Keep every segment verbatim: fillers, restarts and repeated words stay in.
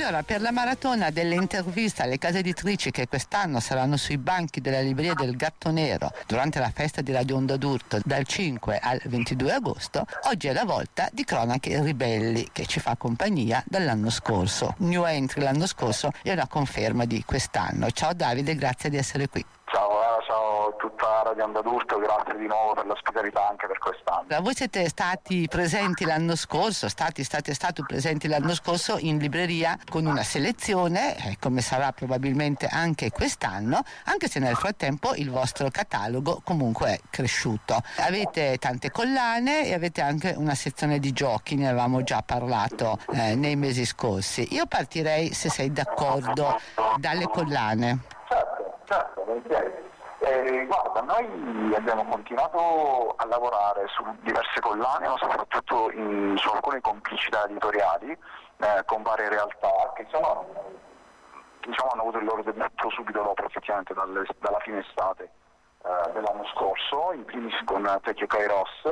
Allora, per la maratona delle interviste alle case editrici che quest'anno saranno sui banchi della libreria del Gatto Nero durante la festa di Radio Onda d'Urto dal cinque al ventidue agosto, oggi è la volta di Cronache Ribelli, che ci fa compagnia dall'anno scorso. New entry l'anno scorso e una conferma di quest'anno. Ciao Davide, grazie di essere qui. Ciao, eh, ciao a tutta Radio Onda d'Urto, grazie di nuovo per l'ospitalità anche per quest'anno. Voi siete stati presenti l'anno scorso, stati, state stati presenti l'anno scorso in libreria con una selezione, eh, come sarà probabilmente anche quest'anno, anche se nel frattempo il vostro catalogo comunque è cresciuto. Avete tante collane e avete anche una sezione di giochi, ne avevamo già parlato eh, nei mesi scorsi. Io partirei, se sei d'accordo, dalle collane. Certo, certo, volentieri. Eh, guarda, noi abbiamo continuato a lavorare su diverse collane, ma soprattutto in, su alcune complicità editoriali eh, con varie realtà che sono, diciamo, hanno avuto il loro debutto subito dopo, effettivamente dalle, dalla fine estate eh, dell'anno scorso, in primis con Tecchio Kairos,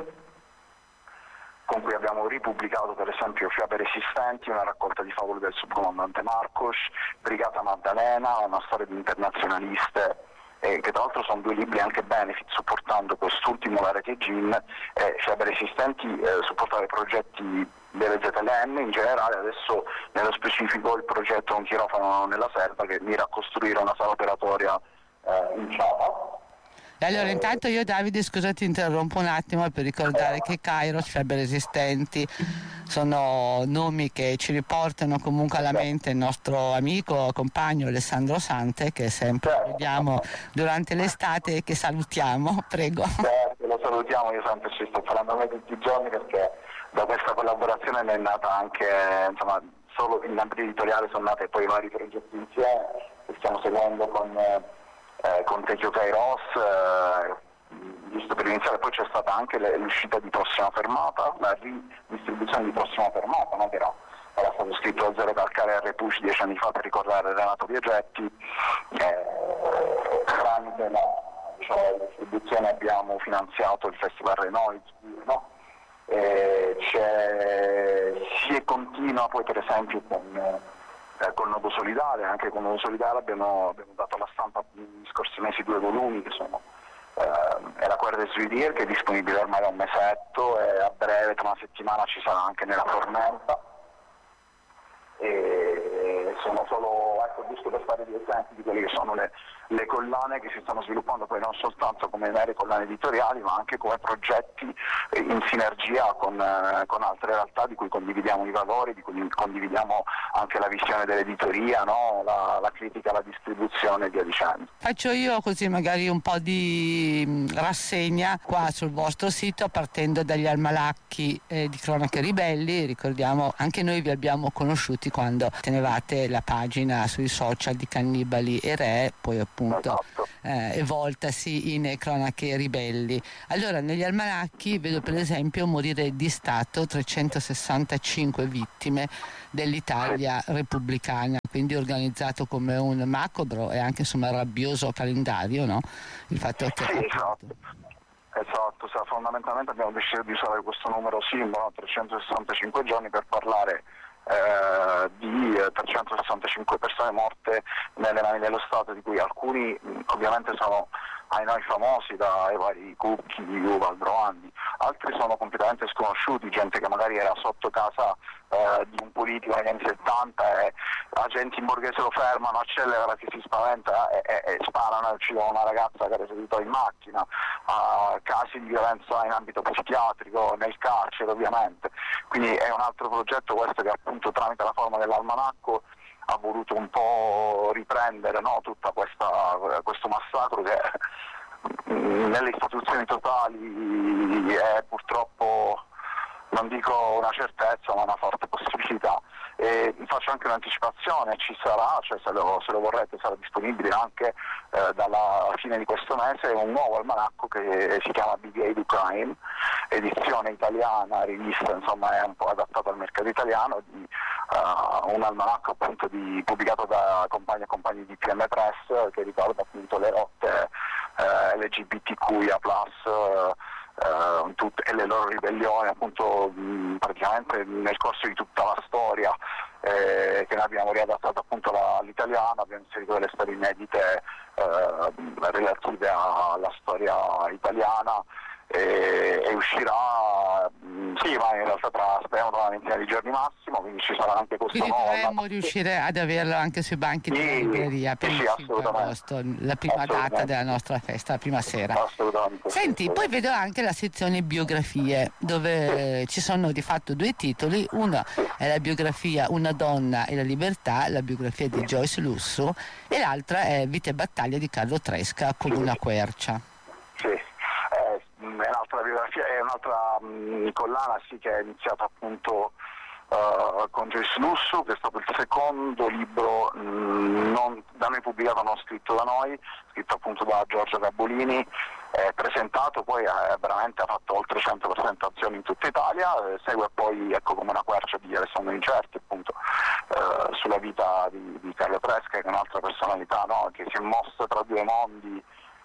con cui abbiamo ripubblicato per esempio Fiabe Resistenti, una raccolta di favole del subcomandante Marcos, Brigata Maddalena, una storia di internazionaliste, eh, che tra l'altro sono due libri anche benefit, supportando quest'ultimo la Rete Gin, e Fiabe Resistenti eh, supportare progetti delle Z L M in generale, adesso nello specifico il progetto Un chirofono nella serva, che mira a costruire una sala operatoria eh, in Ciava. Allora, intanto io Davide, scusa, ti interrompo un attimo per ricordare che Kairos, Fiabe Resistenti sono nomi che ci riportano comunque alla mente il nostro amico, compagno Alessandro Sante, che sempre vediamo durante l'estate e che salutiamo, prego. Certo, lo salutiamo, io sempre ci sto parlando a me tutti i giorni, perché da questa collaborazione ne è nata anche, insomma, solo in ambito editoriale sono nate poi vari progetti insieme che stiamo seguendo con... Eh, con Tecchio Kairos, eh, giusto per iniziare. Poi c'è stata anche l'uscita di Prossima Fermata, la ridistribuzione di Prossima Fermata, no? Che era, era stato scritto da Zero Calcare e Repucci dieci anni fa per ricordare Renato Biagietti. Eh, tramite la, diciamo, la distribuzione abbiamo finanziato il Festival Renoir, no? Eh, c'è, si continua poi per esempio con... Eh, con Nodo Solidale, anche con Nodo Solidale abbiamo, abbiamo dato alla stampa negli scorsi mesi due volumi che sono eh, è la Guerra Svidir, che è disponibile ormai da un mesetto, e a breve, tra una settimana, ci sarà anche nella Tormenta, e sono solo, ecco, giusto per fare due esempi di quelle che sono le, le collane che si stanno sviluppando poi non soltanto come vere collane editoriali, ma anche come progetti in sinergia con, eh, con altre realtà di cui condividiamo i valori, di cui condividiamo anche la visione dell'editoria, no? la, la critica alla distribuzione e via dicendo. Faccio io così magari un po' di rassegna qua sul vostro sito, partendo dagli almanacchi eh, di Cronache Ribelli. Ricordiamo, anche noi vi abbiamo conosciuti quando tenevate la pagina sui social di Cannibali e Re, poi appunto eh, evoltasi in Cronache Ribelli. Allora, negli almanacchi vedo per esempio Morire di Stato, trecentosessantacinque vittime dell'Italia repubblicana, quindi organizzato come un macabro e anche insomma rabbioso calendario, no? Il fatto che sì, esatto. Esatto, cioè, fondamentalmente abbiamo deciso di usare questo numero simbolo, trecentosessantacinque giorni, per parlare eh, di eh, trecentosessantacinque persone morte nelle mani dello Stato, di cui alcuni mh, ovviamente sono ai noi famosi, dai vari Cucchi, Yuval, Droandi, altri sono completamente sconosciuti, gente che magari era sotto casa eh, di un politico negli anni settanta e agenti in borghese lo fermano, accelera che si spaventa e, e, e sparano e uccidono una ragazza che era seduta in macchina, uh, casi di violenza in ambito psichiatrico, nel carcere ovviamente. Quindi è un altro progetto questo che appunto tramite la forma dell'almanacco ha voluto un po' riprendere, no, tutta questa, questo massacro che nelle istituzioni totali è purtroppo, non dico una certezza, ma una forte possibilità. E faccio anche un'anticipazione, ci sarà, cioè se lo, se lo vorrete sarà disponibile anche eh, dalla fine di questo mese un nuovo almanacco che si chiama Brigade Ukraine, edizione italiana, rivista, insomma è un po' adattato al mercato italiano, di uh, un almanacco appunto di, pubblicato da compagni e compagni di P M Press, che ricorda appunto le rotte uh, L G B T Q I A plus, uh, Uh, tut- e le loro ribellioni appunto mh, praticamente nel corso di tutta la storia, eh, che, che noi abbiamo riadattato appunto all'italiano, abbiamo inserito delle storie inedite eh, relative alla storia italiana e, e uscirà, mh, sì, ma in realtà tra, speriamo tra una ventina di giorni massimo, quindi ci sarà anche questo Quindi nuovo. dovremmo riuscire ad averlo anche sui banchi sì, della libreria per sì, il sì, cinque agosto, la prima data della nostra festa, la prima sera. Assolutamente. Senti, sì, poi vedo anche la sezione biografie, dove sì. ci sono di fatto due titoli, uno è la biografia Una donna e la libertà, la biografia di Joyce Lussu, e l'altra è Vita e battaglia di Carlo Tresca come una quercia. Sì, è un'altra biografia, è un'altra mh, collana sì, che è iniziata appunto uh, con Joyce Lussu, che è stato il secondo libro mh, non da noi pubblicato, non scritto da noi, scritto appunto da Giorgio Gabolini, eh, presentato, poi eh, veramente ha fatto oltre cento presentazioni in tutta Italia, eh, segue poi ecco come una quercia di Alessandro Incerti appunto eh, sulla vita di, di Carlo Tresca, che è un'altra personalità, no? Che si è mossa tra due mondi,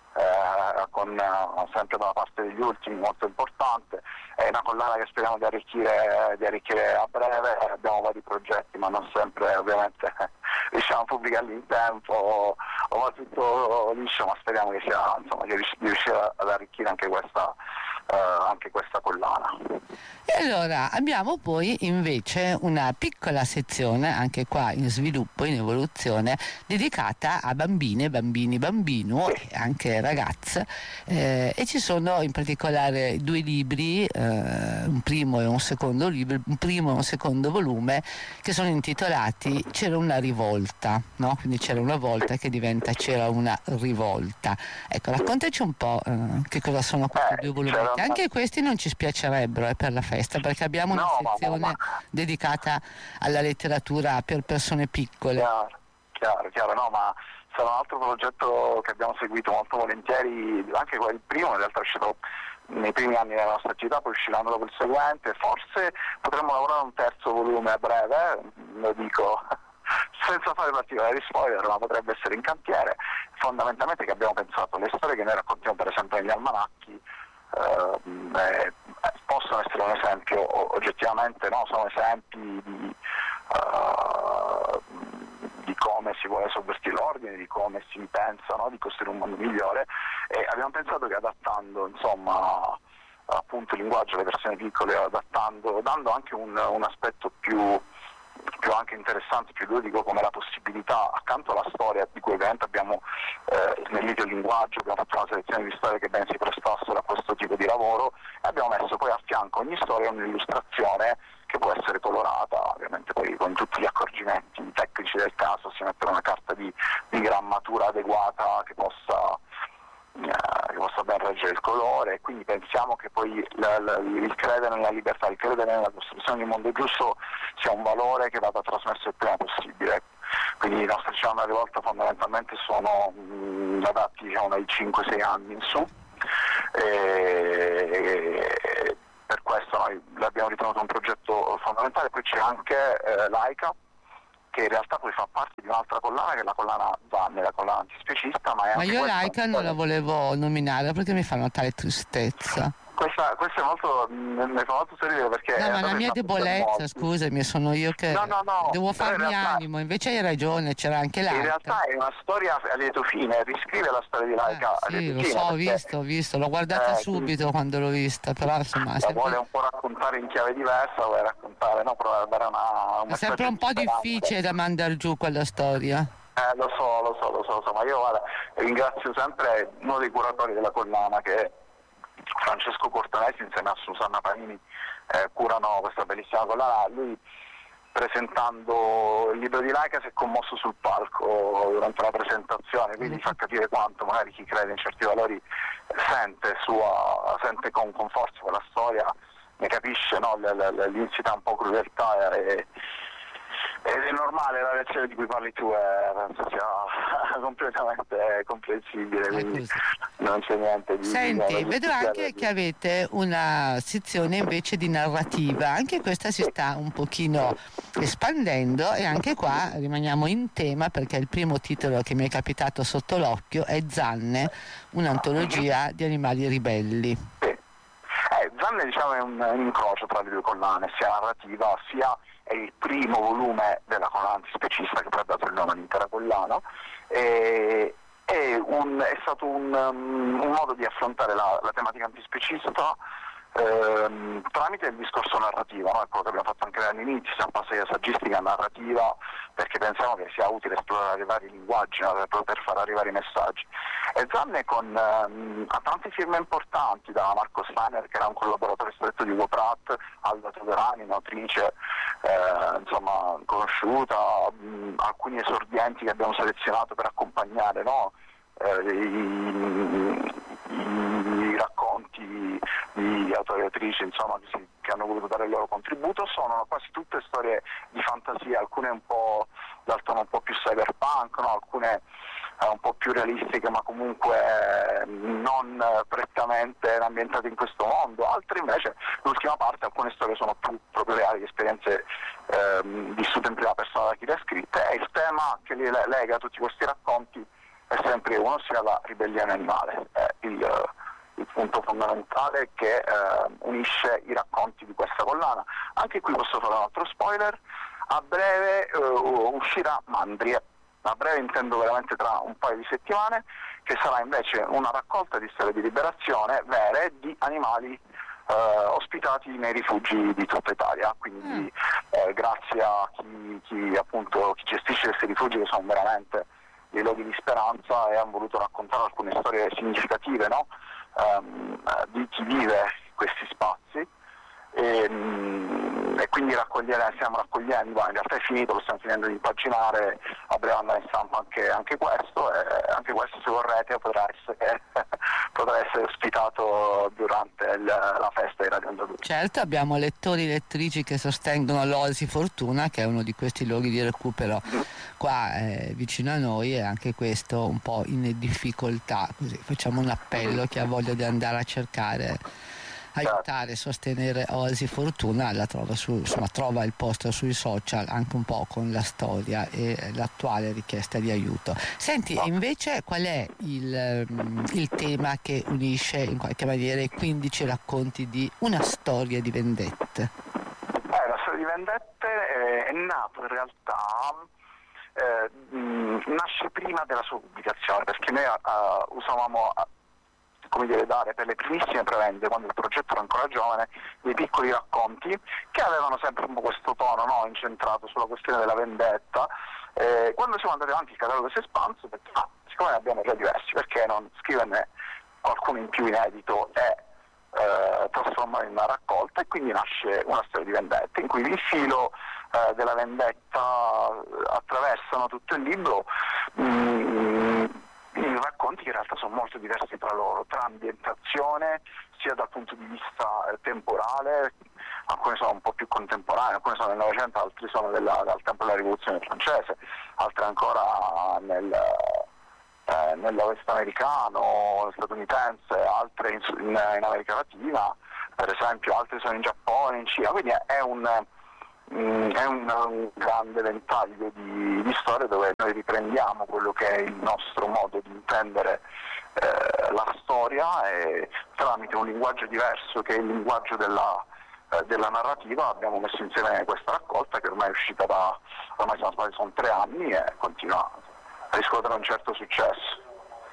Eh, con eh, sempre dalla parte degli ultimi, molto importante. È una collana che speriamo di arricchire, di arricchire a breve, abbiamo vari progetti ma non sempre ovviamente riusciamo a pubblicarli in tempo o, o va tutto liscio, ma speriamo che sia, insomma, di riuscire ad arricchire anche questa Uh, anche questa collana. E allora abbiamo poi invece una piccola sezione, anche qua in sviluppo, in evoluzione, dedicata a bambine, bambini, bambino Sì. e anche ragazze, eh, e ci sono in particolare due libri, eh, un primo e un secondo libro, un primo e un secondo volume, che sono intitolati C'era una rivolta, no? Quindi c'era una volta che diventa C'era una rivolta. Ecco, raccontaci un po' eh, che cosa sono questi Eh, due volumi. Anche questi non ci spiacerebbero eh, per la festa, perché abbiamo una No, sezione ma, ma, ma. dedicata alla letteratura per persone piccole. Chiaro, chiaro, chiaro, no, ma sarà un altro progetto che abbiamo seguito molto volentieri, anche il primo in realtà è uscito nei primi anni della nostra attività, poi uscirà dopo il seguente, forse potremmo lavorare un terzo volume a breve, lo dico senza fare particolari spoiler, ma potrebbe essere in cantiere. Fondamentalmente che abbiamo pensato, le storie che noi raccontiamo per esempio negli almanacchi eh, eh, possono essere un esempio, oggettivamente no, sono esempi di, uh, di come si vuole sovvertire l'ordine, di come si pensa no, di costruire un mondo migliore, e abbiamo pensato che adattando insomma appunto il linguaggio alle persone piccole, adattando, dando anche un, un aspetto più più anche interessante, più ludico, come la possibilità, accanto alla storia di cui ovviamente abbiamo eh, snellito il linguaggio, abbiamo fatto una selezione di storie che ben si prestassero a questo tipo di lavoro, e abbiamo messo poi a fianco ogni storia un'illustrazione che può essere colorata, ovviamente poi con tutti gli accorgimenti tecnici del caso, si mette una carta di, di grammatura adeguata che possa che possa ben reggere il colore, e quindi pensiamo che poi la, la, il credere nella libertà, il credere nella costruzione di un mondo giusto sia un valore che vada trasmesso il prima possibile. Quindi i nostri C'era una rivolta fondamentalmente sono mh, adatti diciamo dai cinque sei anni in su, e, e per questo noi l'abbiamo ritenuto un progetto fondamentale. Poi c'è anche eh, Laika, che in realtà poi fa parte di un'altra collana, che è la collana Zanne, la collana antispecista, ma è Ma anche io questa Laika non la volevo nominare perché mi fa una tale tristezza. Questa, questa è molto, mi fa molto sorridere perché... No, ma la mia debolezza, scusami, sono io che no, no, no, devo farmi realtà, animo, invece hai ragione, c'era anche Laika. In realtà è una storia a lieto fine, riscrive la storia di Laika eh, a sì, lieto lo fine. so, ho perché, visto, ho visto, l'ho guardata eh, subito quando l'ho vista, però insomma... La sempre... vuole un po' raccontare in chiave diversa, vuole raccontare, no, provare a dare una... un è sempre un po' difficile da mandare giù quella storia. Eh, lo so, lo so, lo so, lo so, ma io guarda, ringrazio sempre uno dei curatori della collana, che è Francesco Cortonesi, insieme a Susanna Panini, eh, curano questa bellissima collana. Lui, presentando il libro di Laika, si è commosso sul palco durante la presentazione, quindi mm. fa capire quanto magari chi crede in certi valori sente, sua, sente con, con forza quella storia, ne capisce, no? L'insita un po' crudeltà e, ed è normale, la reazione di cui parli tu è, penso sia completamente comprensibile, quindi non c'è niente di... Senti, di vedo anche che avete una sezione invece di narrativa, anche questa si sta un pochino espandendo, e anche qua rimaniamo in tema, perché il primo titolo che mi è capitato sotto l'occhio è Zanne, un'antologia di animali ribelli. Sì. Eh, Zanne diciamo è un, un incrocio tra le due collane, sia narrativa sia è il primo volume della collana antispecista che poi ha dato il nome all'intera collana. E, è, un, è stato un, um, un modo di affrontare la, la tematica antispecista ehm, tramite il discorso narrativo, no? È quello che abbiamo fatto anche all'inizio, siamo passati da saggistica a narrativa perché pensiamo che sia utile esplorare vari linguaggi, no? Per poter far arrivare i messaggi. E Zanne con ehm, a tante firme importanti, da Marco Steiner, che era un collaboratore stretto di Hugo Pratt, Alda Todorani, un'autrice eh, insomma conosciuta, mh, alcuni esordienti che abbiamo selezionato per accompagnare, no? eh, i, i, i racconti di autori e autrici, insomma, che, si, che hanno voluto dare il loro contributo. Sono quasi tutte storie di fantasia, alcune un po' dal tono un po' più cyberpunk, no? Alcune un po' più realistiche ma comunque eh, non prettamente ambientate in questo mondo, altre invece, l'ultima parte, alcune storie sono più proprio reali, esperienze eh, vissute in prima persona da chi le ha scritte, e il tema che li lega a tutti questi racconti è sempre uno, sia la ribellione animale, è il, il punto fondamentale che eh, unisce i racconti di questa collana. Anche qui posso fare un altro spoiler: a breve eh, uscirà Mandrie. A breve intendo veramente tra un paio di settimane, che sarà invece una raccolta di storie di liberazione vere di animali eh, ospitati nei rifugi di tutta Italia, quindi eh, grazie a chi, chi appunto chi gestisce questi rifugi, che sono veramente dei luoghi di speranza, e hanno voluto raccontare alcune storie significative, no? um, di chi vive questi spazi. E, e quindi raccogliere, stiamo raccogliendo, in realtà è finito, lo stiamo finendo di impaginare, a breve andrà in stampa anche, anche questo, e anche questo, se vorrete, potrà essere, potrà essere ospitato durante il, la festa di Radio Onda Due. Certo, abbiamo lettori e lettrici che sostengono l'Oasi Fortuna, che è uno di questi luoghi di recupero mm. qua eh, vicino a noi, e anche questo un po' in difficoltà, così facciamo un appello: chi ha voglia di andare a cercare, aiutare, sostenere Oasi Fortuna, la trova, su, insomma, trova il posto sui social, anche un po' con la storia e l'attuale richiesta di aiuto. Senti, invece qual è il, il tema che unisce in qualche maniera i quindici racconti di Una storia di vendette? Eh, la storia di vendette è, è nato in realtà, eh, mh, nasce prima della sua pubblicazione, perché noi uh, usavamo uh, come dire, dare per le primissime prevendite, quando il progetto era ancora giovane, dei piccoli racconti che avevano sempre un po' questo tono, no? Incentrato sulla questione della vendetta. Eh, quando siamo andati avanti il catalogo si è espanso, perché ah, siccome ne abbiamo già diversi, perché non scriverne qualcuno in più inedito e eh, trasformarlo in una raccolta, e quindi nasce Una storia di vendetta, in cui il filo eh, della vendetta attraversano tutto il libro. Mm, in racconti che in realtà sono molto diversi tra loro, tra ambientazione, sia dal punto di vista eh, temporale, alcuni sono un po' più contemporanei, alcuni sono del Novecento, altri sono della, dal tempo della Rivoluzione francese, altri ancora nel, eh, nell'Ovest americano, statunitense, altre in, in, in America Latina, per esempio, altri sono in Giappone, in Cina, quindi è un... Mm, è un, un grande ventaglio di, di storie dove noi riprendiamo quello che è il nostro modo di intendere eh, la storia, e tramite un linguaggio diverso, che è il linguaggio della, eh, della narrativa, abbiamo messo insieme questa raccolta, che ormai è uscita da, ormai sono, sono tre anni e continua a riscuotere un certo successo.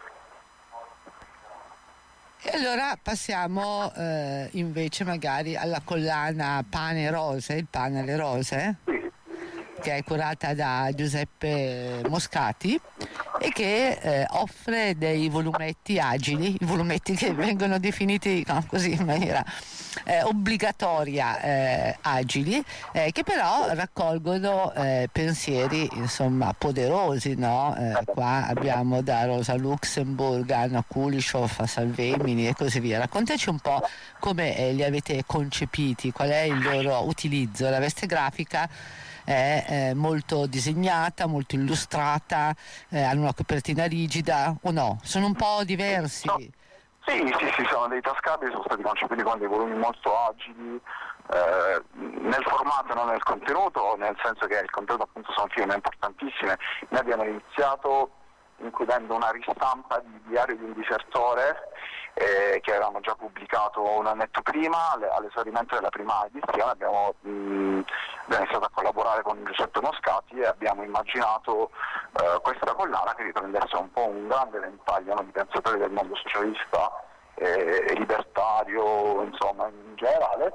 E allora passiamo eh, invece magari alla collana Pane e Rose, il pane alle rose, che è curata da Giuseppe Moscati e che eh, offre dei volumetti agili, i volumetti che vengono definiti no, così in maniera eh, obbligatoria eh, agili, eh, che però raccolgono eh, pensieri insomma poderosi, no? Eh, qua abbiamo da Rosa Luxemburg, Anna Kulishov, a Salvemini e così via. Raccontaci un po' come eh, li avete concepiti, qual è il loro utilizzo. La veste grafica è eh, molto disegnata, molto illustrata, eh, hanno una copertina rigida o no? Sono un po' diversi? No. Sì, sì, sì, sono dei tascabili, sono stati concepiti con dei volumi molto agili, eh, nel formato e non nel contenuto, nel senso che il contenuto appunto sono firme importantissime. Noi abbiamo iniziato includendo una ristampa di Diario di un disertore, eh, che avevamo già pubblicato un annetto prima, alle, all'esaurimento della prima edizione abbiamo, mh, abbiamo iniziato a collaborare con Giuseppe Moscati e abbiamo immaginato eh, questa collana che riprendesse un po' un grande ventaglio, no, di pensatori del mondo socialista e, e libertario, insomma, in generale.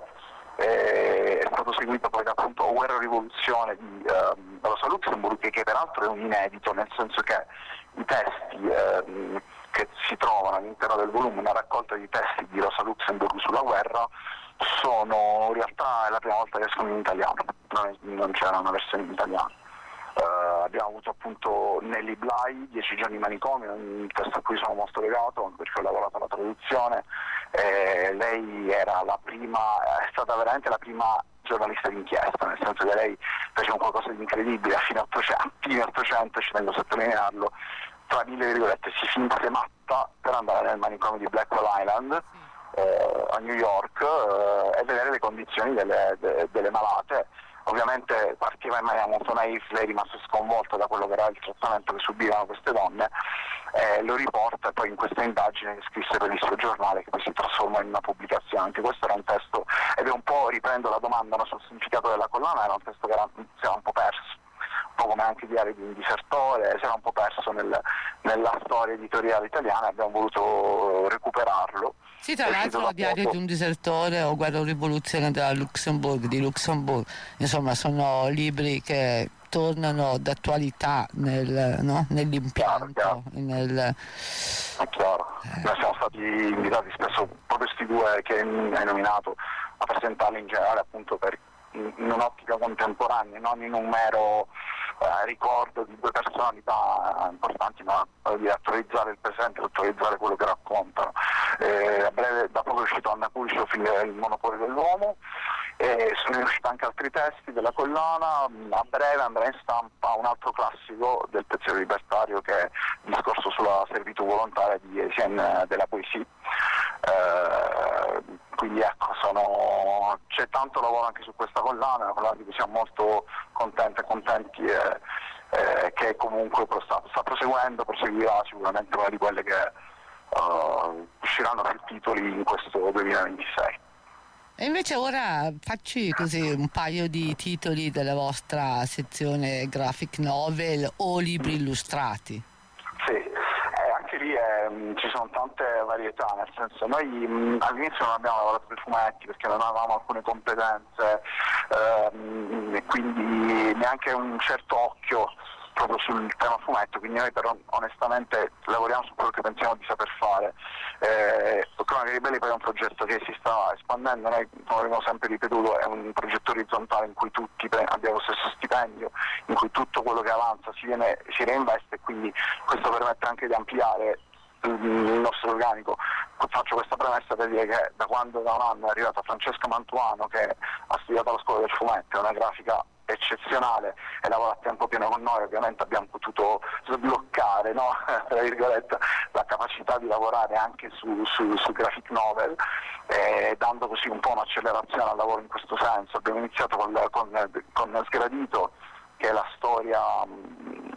E è stato seguito poi da appunto Guerra e Rivoluzione di ehm, Rosa Luxemburg, che peraltro è un inedito, nel senso che i testi ehm, che si trovano all'interno del volume, una raccolta di testi di Rosa Luxemburg sulla guerra, sono in realtà è la prima volta che escono in italiano, non, non c'era una versione in italiano. Uh, abbiamo avuto appunto Nelly Bly, Dieci giorni manicomio, un testo a cui sono molto legato perché ho lavorato alla traduzione. Eh, lei era la prima, è stata veramente la prima giornalista d'inchiesta, nel senso che lei fece un qualcosa di incredibile a fine ottocento, ci tengo a sottolinearlo, tra mille virgolette si finse matta per andare nel manicomio di Blackwell Island eh, a New York eh, e vedere le condizioni delle, de, delle malate. Ovviamente partiva in maniera molto naif, lei rimase sconvolta da quello che era il trattamento che subivano queste donne, eh, lo riporta e poi in questa indagine che scrisse per il suo giornale, che poi si trasforma in una pubblicazione. Anche questo era un testo, ed è un po', riprendo la domanda, no, sul significato della collana, era un testo che era, si era un po' perso, un po' come anche Diario di un disertore, si era un po' perso nel, nella storia editoriale italiana, abbiamo voluto recuperarlo. Sì, tra l'altro Diario di un disertore o Guerra o Rivoluzione della Luxemburg, di Luxemburg, insomma sono libri che tornano d'attualità nel, no? nell'impianto. Chiaro, chiaro. Nel... È chiaro, noi siamo stati invitati spesso, proprio questi due che hai nominato, a presentarli in generale appunto per, in, in un'ottica contemporanea, non in un mero eh, ricordo di due personalità importanti, ma di attualizzare il presente, attualizzare quello che raccontano. Eh, a breve, da poco è uscito Anna Kuleshov, Il monopolio dell'uomo, e sono usciti anche altri testi della collana. A breve andrà in stampa un altro classico del pensiero libertario, che è il discorso sulla servitù volontaria di Etienne de la Boétie. Eh, quindi ecco, sono... c'è tanto lavoro anche su questa collana, una collana di cui siamo molto contenti e contenti e, e che comunque sta, sta proseguendo, proseguirà sicuramente una di quelle che Uh, usciranno più titoli in questo duemilaventisei. E invece ora facci così un paio di titoli della vostra sezione graphic novel o libri illustrati. Sì, eh, anche lì eh, ci sono tante varietà, nel senso noi mh, all'inizio non abbiamo lavorato per fumetti perché non avevamo alcune competenze ehm, e quindi neanche un certo occhio proprio sul tema fumetto, quindi noi però onestamente lavoriamo su quello che pensiamo di saper fare. Eh, Cronache Ribelli poi è un progetto che si sta espandendo, noi come abbiamo sempre ripetuto è un progetto orizzontale in cui tutti abbiamo lo stesso stipendio, in cui tutto quello che avanza si, viene, si reinveste, e quindi questo permette anche di ampliare il nostro organico. Faccio questa premessa per dire che da quando da un anno è arrivata Francesca Mantuano, che ha studiato alla scuola del fumetto, è una grafica eccezionale e lavora a tempo pieno con noi, ovviamente abbiamo potuto sbloccare, no? Tra virgolette, la capacità di lavorare anche su, su, su graphic novel, eh, dando così un po' un'accelerazione al lavoro in questo senso. Abbiamo iniziato con, con, con Sgradito, che è la storia